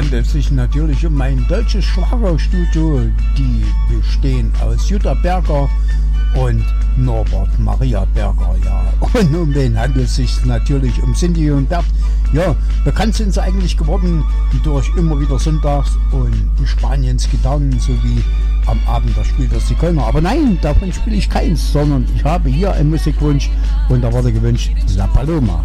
handelt es sich natürlich um mein deutsches Schlagerstudio. Die bestehen aus Jutta Berger und Norbert Maria Berger, ja. Und um wen handelt es sich natürlich um Cindy und Bert. Ja, bekannt sind sie eigentlich geworden durch immer wieder Sonntags und Spaniens Gitarren sowie am Abend, da spielt das Zigeuner. Aber nein, davon spiele ich keins, sondern ich habe hier einen Musikwunsch und da wurde gewünscht La Paloma.